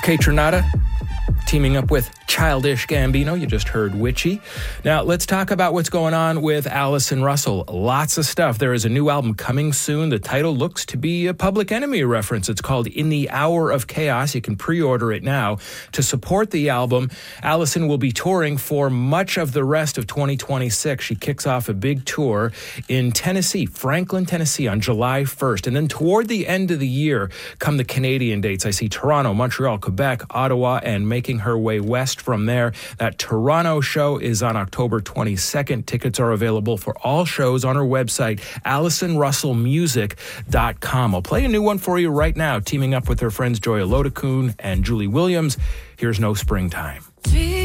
Kaytranada teaming up with Childish Gambino. You just heard Witchy. Now, let's talk about what's going on with Allison Russell. Lots of stuff. There is a new album coming soon. The title looks to be a Public Enemy reference. It's called In the Hour of Chaos. You can pre-order it now. To support the album, Allison will be touring for much of the rest of 2026. She kicks off a big tour in Tennessee, Franklin, Tennessee, on July 1st. And then toward the end of the year come the Canadian dates. I see Toronto, Montreal, Quebec, Ottawa, and making her way west from there. That Toronto show is on October 22nd. Tickets are available for all shows on her website, AllisonRussellMusic.com. I'll play a new one for you right now, teaming up with her friends Joya Lodakun and Julie Williams. Here's No Springtime.